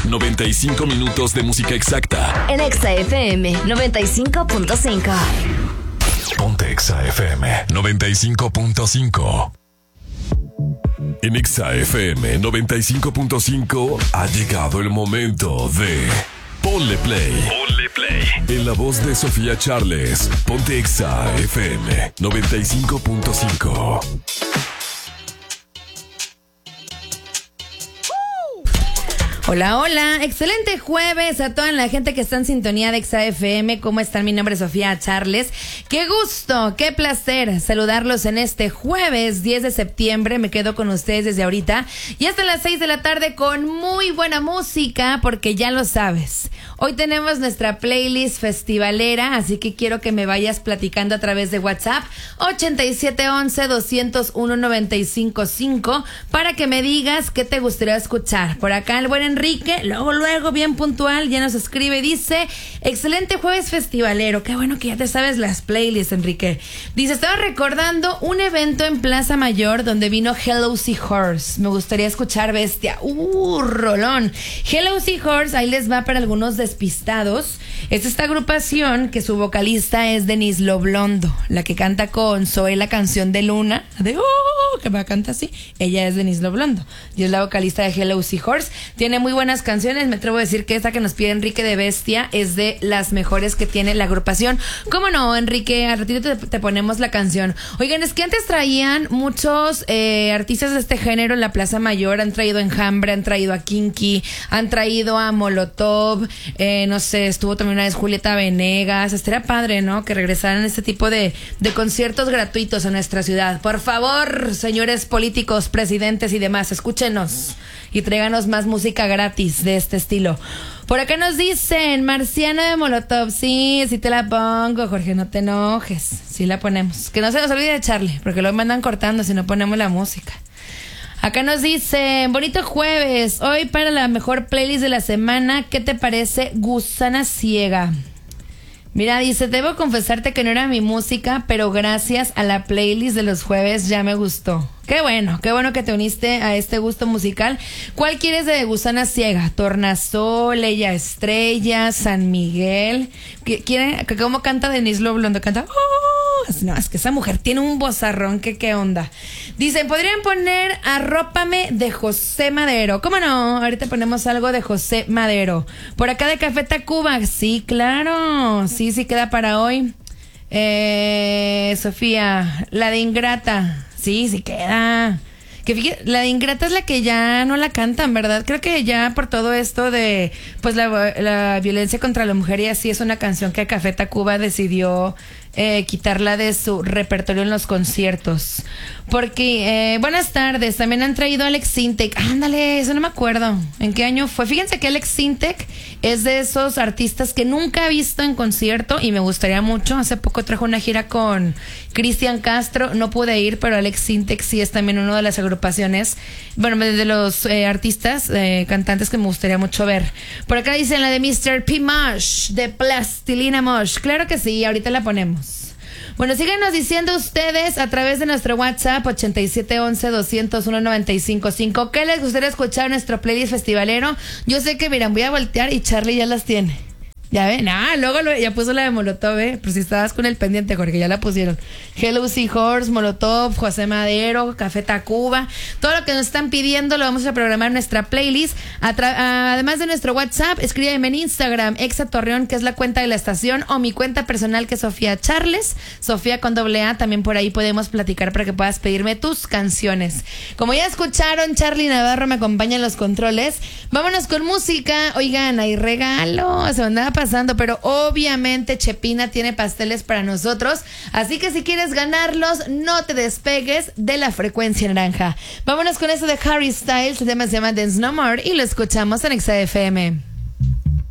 95 minutos de música exacta. En Exa FM 95.5. Ponte Exa FM 95.5. En Exa FM 95.5 ha llegado el momento de Ponle Play. Ponle Play. En la voz de Sofía Charles, Ponte Exa FM 95.5. Hola, hola, excelente jueves a toda la gente que está en sintonía de Exa FM. ¿Cómo están? Mi nombre es Sofía Charles. Qué gusto, qué placer saludarlos en este jueves 10 de septiembre. Me quedo con ustedes desde ahorita y hasta las 6 de la tarde con muy buena música, porque ya lo sabes. Hoy tenemos nuestra playlist festivalera, así que quiero que me vayas platicando a través de WhatsApp 8711-201-955 para que me digas qué te gustaría escuchar. Por acá el buen Enrique, luego, bien puntual, ya nos escribe y dice: excelente jueves festivalero. Qué bueno que ya te sabes las playlists, Enrique. Dice: estaba recordando un evento en Plaza Mayor donde vino Hello Seahorse. Me gustaría escuchar Bestia. Rolón. Hello Seahorse, ahí les va para algunos despistados. Es esta agrupación que su vocalista es Denise Loblondo, la que canta con Zoe la canción de Luna, de que me canta así. Ella es Denise Loblondo y es la vocalista de Hello Seahorse. Tiene muy buenas canciones. Me atrevo a decir que esta que nos pide Enrique de Bestia es de las mejores que tiene la agrupación. ¿Cómo no, Enrique? Al ratito te ponemos la canción. Oigan, es que antes traían muchos artistas de este género en la Plaza Mayor. Han traído a Enjambre, han traído a Kinky, han traído a Molotov, no sé, estuvo también una vez Julieta Venegas. Estaría padre, ¿no? Que regresaran este tipo de conciertos gratuitos a nuestra ciudad. Por favor, señores políticos, presidentes y demás, escúchenos y tráiganos más música gratis de este estilo. Por acá nos dicen: Marciano de Molotov. Sí te la pongo, Jorge, no te enojes. Sí la ponemos. Que no se nos olvide de Charlie, porque lo mandan cortando si no ponemos la música. Acá nos dicen: bonito jueves. Hoy para la mejor playlist de la semana, ¿qué te parece Gusana Ciega? Mira, dice: debo confesarte que no era mi música, pero gracias a la playlist de los jueves ya me gustó. Qué bueno que te uniste a este gusto musical. ¿Cuál quieres de Gusana Ciega? Tornasol, Ella Estrella, San Miguel. ¿Cómo canta Denise Loblondo? Canta... No, es que esa mujer tiene un vozarrón que qué onda. Dicen: podrían poner Arrópame de José Madero. ¿Cómo no? Ahorita ponemos algo de José Madero. Por acá de Café Tacuba. Sí, claro. Sí, queda para hoy. Sofía, la de Ingrata. Sí queda. Que fíjate, la de Ingrata es la que ya no la cantan, ¿verdad? Creo que ya por todo esto de pues la violencia contra la mujer y así, es una canción que Café Tacuba decidió quitarla de su repertorio en los conciertos. Porque, buenas tardes, también han traído a Alex Sintek. Ándale, eso no me acuerdo en qué año fue. Fíjense que Alex Sintek es de esos artistas que nunca he visto en concierto y me gustaría mucho. Hace poco trajo una gira con Cristian Castro, no pude ir, pero Alex Sintek sí es también uno de las agrupaciones, bueno, de los artistas, cantantes que me gustaría mucho ver. Por acá dicen la de Mr. P. Mosh, de Plastilina Mosh. Claro que sí, ahorita la ponemos. Bueno, síganos diciendo ustedes a través de nuestro WhatsApp 8711-201-955 qué les gustaría escuchar en nuestro playlist festivalero. Yo sé que, miren, voy a voltear y Charlie ya las tiene. Ya ven, luego ya puso la de Molotov, pero si estabas con el pendiente, Jorge, ya la pusieron. Hello Seahorse, Molotov, José Madero, Café Tacuba, todo lo que nos están pidiendo lo vamos a programar en nuestra playlist. Además de nuestro WhatsApp, escríbeme en Instagram, Exa Torreón, que es la cuenta de la estación, o mi cuenta personal, que es Sofía Charles, Sofía con AA. También por ahí podemos platicar para que puedas pedirme tus canciones. Como ya escucharon, Charlie Navarro me acompaña en los controles. Vámonos con música. Oigan, hay regalo, se andaba pasando, pero obviamente Chepina tiene pasteles para nosotros, así que si quieres ganarlos, no te despegues de la frecuencia naranja. Vámonos con eso de Harry Styles, el tema se llama Dance No More y lo escuchamos en Exa FM.